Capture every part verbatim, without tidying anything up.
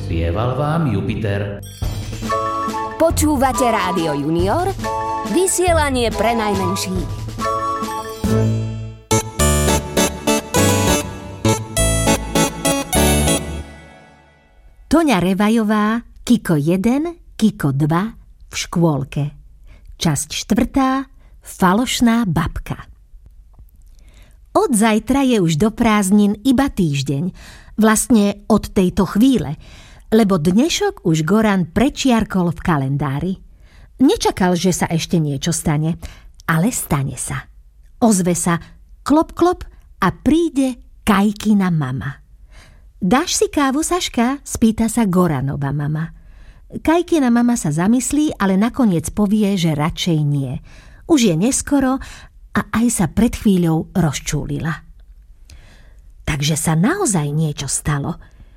Spieval vám Jupiter. Počúvate Rádio Junior? Vysielanie pre najmenších. Toňa Revajová, Kiko jeden, Kiko dva v škôlke. Časť štvrtá. Falošná babka. Od zajtra je už do prázdnin iba týždeň. Vlastne od tejto chvíle, lebo dnešok už Goran prečiarkol v kalendári. Nečakal, že sa ešte niečo stane, ale stane sa. Ozve sa klop klop a príde Kajkina mama. Dáš si kávu, Saška? Spýta sa Goranova mama. Kajkina mama sa zamyslí, ale nakoniec povie, že radšej nie. Už je neskoro a aj sa pred chvíľou rozčúlila. Takže sa naozaj niečo stalo.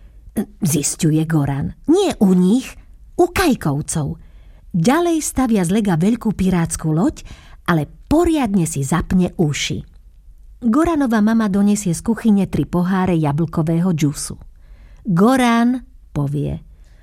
Zisťuje Goran. Nie u nich, u Kajkovcov. Ďalej stavia z lega veľkú pirátsku loď, ale poriadne si zapne uši. Goranova mama donesie z kuchyne tri poháre jablkového džusu. Goran povie.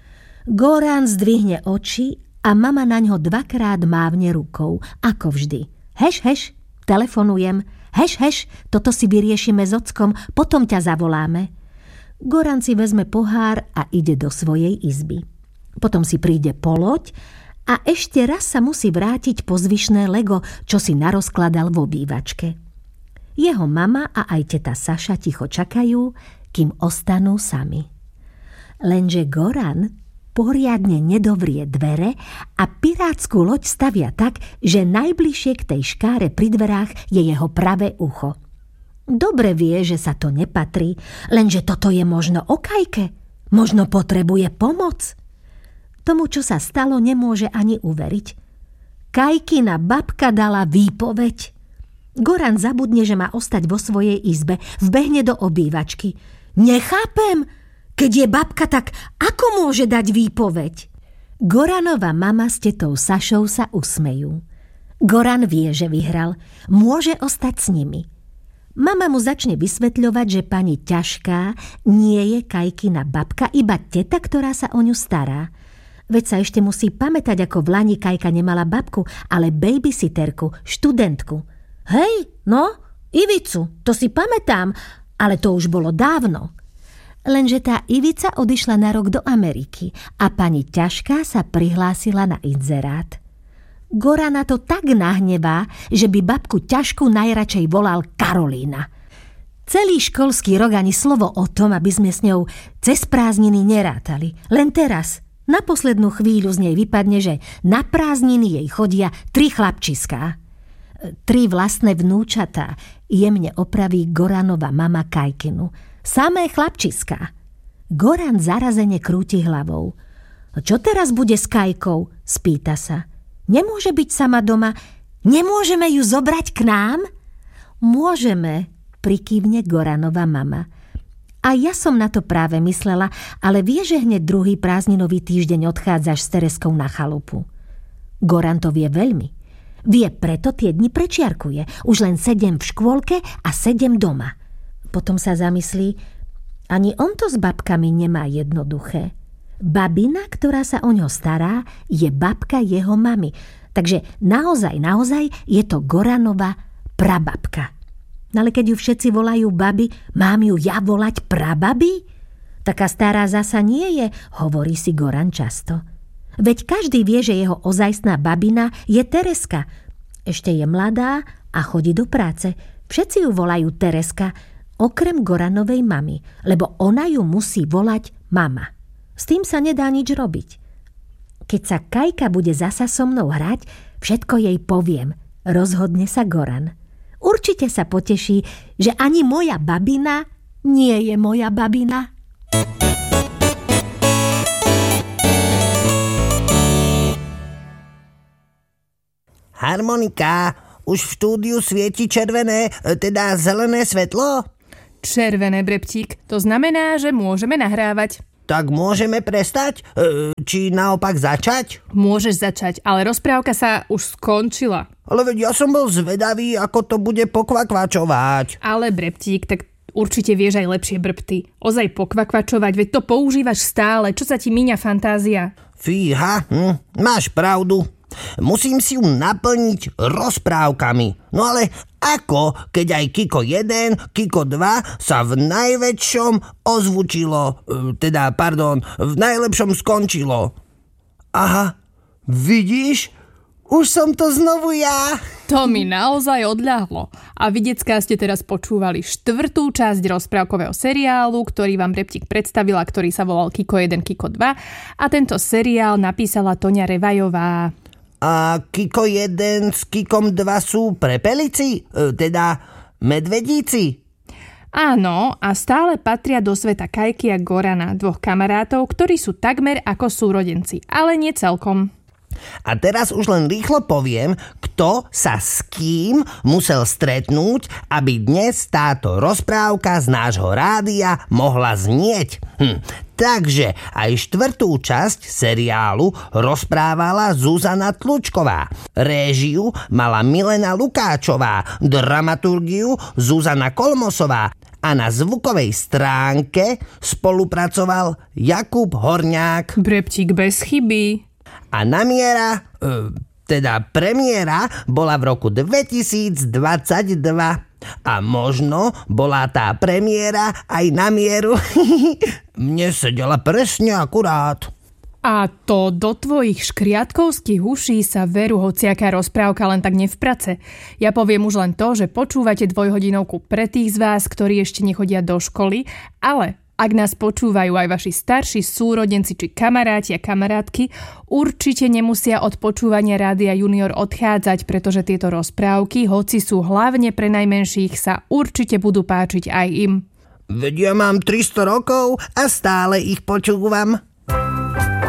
Goran zdvihne oči a mama naňho dvakrát mávne rukou, ako vždy. Heš, heš, telefonujem. Heš, heš, toto si vyriešime s ockom, potom ťa zavoláme. Goran si vezme pohár a ide do svojej izby. Potom si príde po loď a ešte raz sa musí vrátiť po zvyšné lego, čo si narozkladal v obývačke. Jeho mama a aj teta Saša ticho čakajú, kým ostanú sami. Lenže Goran poriadne nedovrie dvere a pirátsku loď stavia tak, že najbližšie k tej škáre pri dverách je jeho pravé ucho. Dobre vie, že sa to nepatrí, lenže toto je možno o Kajke. Možno potrebuje pomoc. Tomu, čo sa stalo, nemôže ani uveriť. Kajkina babka dala výpoveď. Goran zabudne, že má ostať vo svojej izbe, vbehne do obývačky. Nechápem! Keď je babka, tak ako môže dať výpoveď? Goranova mama s tetou Sašou sa usmejú. Goran vie, že vyhral. Môže ostať s nimi. Mama mu začne vysvetľovať, že pani Ťažká nie je Kajkina babka, iba teta, ktorá sa o ňu stará. Veď sa ešte musí pamätať, ako v lani Kajka nemala babku, ale babysitterku, študentku. Hej, no, Ivicu, to si pamätám, ale to už bolo dávno. Lenže tá Ivica odišla na rok do Ameriky a pani Ťažká sa prihlásila na inzerát. Gorana to tak nahnevá, že by babku Ťažku najradšej volal Karolína. Celý školský rok ani slovo o tom, aby sme s ňou cez prázdniny nerátali. Len teraz, na poslednú chvíľu z nej vypadne, že na prázdniny jej chodia tri chlapčiská. Tri vlastné vnúčatá, jemne opraví Goranova mama Kajkinu. Samé chlapčiská. Goran zarazene krúti hlavou. Čo teraz bude s Kajkou? Spýta sa. Nemôže byť sama doma? Nemôžeme ju zobrať k nám? Môžeme, prikývne Goranova mama. A ja som na to práve myslela, ale vie, že hneď druhý prázdninový týždeň odchádzaš s Tereskou na chalupu. Goran to vie veľmi. Vie, preto tie dni prečiarkuje. Už len sedem v škôlke a sedem doma. Potom sa zamyslí, ani on to s babkami nemá jednoduché. Babina, ktorá sa o ňo stará, je babka jeho mamy. Takže naozaj, naozaj je to Goranova prababka. Ale keď ju všetci volajú babi, mám ju ja volať prababi? Taká stará zasa nie je, hovorí si Goran často. Veď každý vie, že jeho ozajstná babina je Tereska. Ešte je mladá a chodí do práce. Všetci ju volajú Tereska, okrem Goranovej mamy, lebo ona ju musí volať mama. S tým sa nedá nič robiť. Keď sa Kajka bude zasa so mnou hrať, všetko jej poviem, rozhodne sa Goran. Určite sa poteší, že ani moja babina nie je moja babina. Harmonika, už v štúdiu svieti červené, teda zelené svetlo? Červené, Breptík, to znamená, že môžeme nahrávať. Tak môžeme prestať? Či naopak začať? Môžeš začať, ale rozprávka sa už skončila. Ale veď ja som bol zvedavý, ako to bude pokvakvačovať. Ale Breptík, tak Určite vieš aj lepšie brbty. Ozaj pokvakvačovať, veď to používaš stále. Čo sa ti míňa fantázia? Fíha, hm, máš pravdu. Musím si ju naplniť rozprávkami. No ale ako, keď aj Kiko jeden, Kiko dva sa v najväčšom ozvučilo, teda, pardon, v najlepšom skončilo. Aha, vidíš? Už som to znovu ja. To mi naozaj odľahlo. A vy, decká, ste teraz počúvali štvrtú časť rozprávkového seriálu, ktorý vám Reptík predstavila, ktorý sa volal Kiko jeden, Kiko dva. A tento seriál napísala Toňa Revajová. A Kiko jeden s Kikom dva sú prepelici? Teda medvedíci? Áno, a stále patria do sveta Kajky a Gorana, dvoch kamarátov, ktorí sú takmer ako súrodenci, ale nie celkom. A teraz už len rýchlo poviem, kto sa s kým musel stretnúť, aby dnes táto rozprávka z nášho rádia mohla znieť. Hm. Takže aj štvrtú časť seriálu rozprávala Zuzana Tlučková. Réžiu mala Milena Lukáčová, dramaturgiu Zuzana Kolmosová a na zvukovej stránke spolupracoval Jakub Horňák. Breptík bez chyby. A namiera, teda premiéra, bola v roku dvetisícdvadsaťdva. A možno bola tá premiéra aj na mieru. Mne sedela presne akurát. A to do tvojich škriatkovských uší sa veru hociaká rozprávka len tak nevprace. Ja poviem už len to, že počúvate dvojhodinovku pre tých z vás, ktorí ešte nechodia do školy, ale ak nás počúvajú aj vaši starší súrodenci či kamaráti a kamarátky, určite nemusia od počúvania Rádia Junior odchádzať, pretože tieto rozprávky, hoci sú hlavne pre najmenších, sa určite budú páčiť aj im. Veď ja mám tristo rokov a stále ich počúvam.